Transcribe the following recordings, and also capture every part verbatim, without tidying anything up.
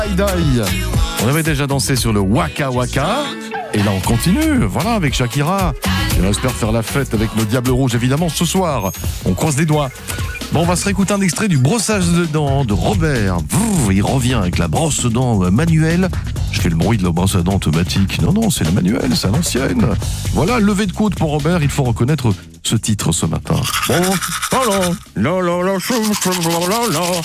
Die. On avait déjà dansé sur le Waka Waka. Et là, on continue. Voilà, avec Shakira. Et on espère faire la fête avec nos Diables Rouges, évidemment, ce soir. On croise les doigts. Bon, on va se réécouter un extrait du brossage de dents de Robert. Vouh, il revient avec la brosse dents manuelle. Je fais le bruit de la brosse à dents automatique. Non, non, c'est la manuelle, c'est à l'ancienne. Voilà, levée de coude pour Robert. Il faut reconnaître ce titre ce matin. Bon, alors, la la la, la la la.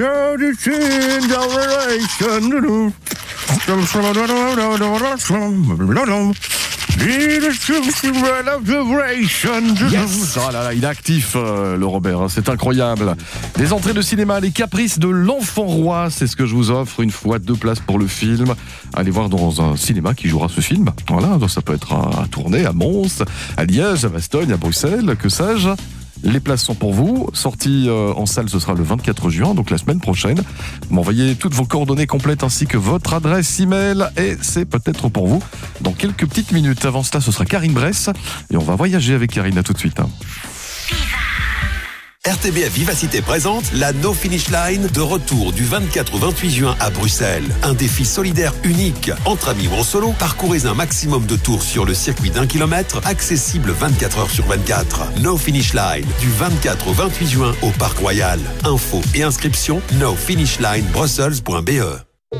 Yes. Ah là là, il est actif, euh, le Robert, hein, c'est incroyable. Des entrées de cinéma, Les Caprices de l'Enfant Roi, c'est ce que je vous offre. Une fois, deux places pour le film. Allez voir dans un cinéma qui jouera ce film. Voilà, donc ça peut être à, à Tournai, à Mons, à Liège, à Bastogne, à Bruxelles, que sais-je. Les places sont pour vous. Sortie euh, en salle, ce sera le vingt-quatre juin, donc la semaine prochaine. Vous m'envoyez toutes vos coordonnées complètes ainsi que votre adresse email et c'est peut-être pour vous dans quelques petites minutes. Avant cela, ce sera Karine Bress et on va voyager avec Karine. À tout de suite. Hein. R T B F Vivacité présente la No Finish Line de retour du vingt-quatre au vingt-huit juin à Bruxelles. Un défi solidaire unique. Entre amis ou en solo, parcourez un maximum de tours sur le circuit d'un kilomètre, accessible vingt-quatre heures sur vingt-quatre. No Finish Line du vingt-quatre au vingt-huit juin au Parc Royal. Infos et inscriptions no finish line brussels point b e.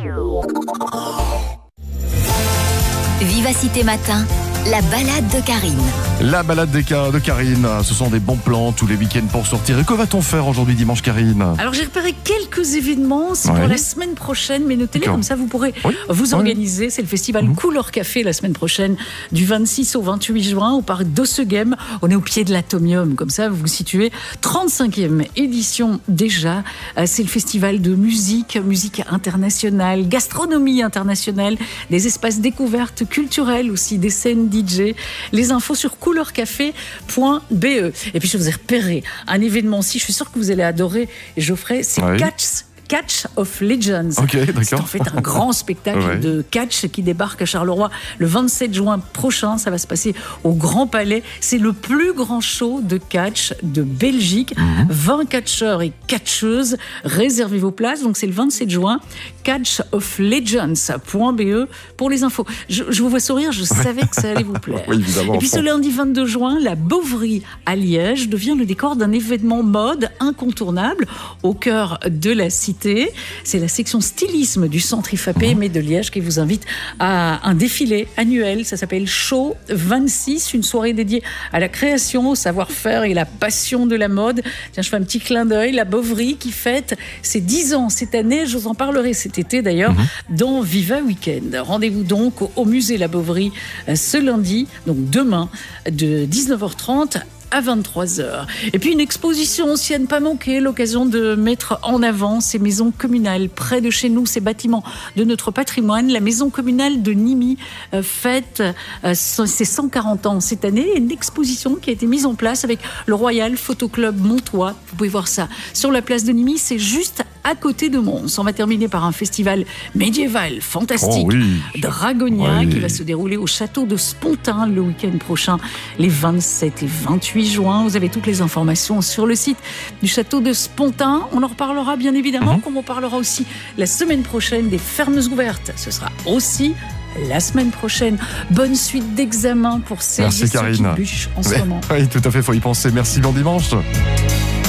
Vivacité Matin, la balade de Karine. La balade de Karine, ce sont des bons plans tous les week-ends pour sortir. Et que va-t-on faire aujourd'hui dimanche, Karine? Alors j'ai repéré quelques événements, c'est ouais. pour la semaine prochaine, mais notez-les comme ça vous pourrez oui. vous organiser. Oui. C'est le festival mmh. Couleur Café la semaine prochaine, du vingt-six au vingt-huit juin au parc d'Ossegem. On est au pied de l'Atomium, comme ça vous vous situez. trente-cinquième édition déjà. C'est le festival de musique, musique internationale, gastronomie internationale, des espaces découvertes culturelles aussi, des scènes D J. Les infos sur couleur café point b e. Et puis je vous ai repéré un événement aussi, je suis sûre que vous allez adorer, Geoffrey, c'est oui. Catch Catch of Legends. Okay, c'est en fait un grand spectacle ouais. de catch qui débarque à Charleroi le vingt-sept juin prochain. Ça va se passer au Grand Palais. C'est le plus grand show de catch de Belgique. Mmh. vingt catcheurs et catcheuses. Réservez vos places. Donc c'est le vingt-sept juin. catch of legends point b e pour les infos. Je, je vous vois sourire, je savais que ça allait vous plaire. Oui, et puis ce lundi vingt-deux juin, la Beauvry à Liège devient le décor d'un événement mode incontournable au cœur de la cité. C'est la section stylisme du centre I F A P M de Liège qui vous invite à un défilé annuel. Ça s'appelle Show vingt-six, une soirée dédiée à la création, au savoir-faire et la passion de la mode. Tiens, je fais un petit clin d'œil. La Beauvry qui fête ses dix ans cette année. Je vous en parlerai cet été d'ailleurs mmh. dans Viva Weekend. Rendez-vous donc au, au musée La Beauvry ce lundi, donc demain, de dix-neuf heures trente à vingt-trois heures. Et puis une exposition aussi à ne pas manquer, l'occasion de mettre en avant ces maisons communales près de chez nous, ces bâtiments de notre patrimoine. La maison communale de Nimy euh, fête euh, ses cent quarante ans cette année. Une exposition qui a été mise en place avec le Royal Photo Club Montois. Vous pouvez voir ça sur la place de Nimy, c'est juste à côté de Mons. On va terminer par un festival médiéval fantastique, oh oui. Dragonia, oui. qui va se dérouler au château de Spontin le week-end prochain, les vingt-sept et vingt-huit juin. Vous avez toutes les informations sur le site du château de Spontin. On en reparlera bien évidemment, mm-hmm. comme on parlera aussi la semaine prochaine des fermes ouvertes. Ce sera aussi la semaine prochaine. Bonne suite d'examen pour celles et ceux qui bûchent en ce Mais, moment. Oui, tout à fait, il faut y penser. Merci, bon dimanche.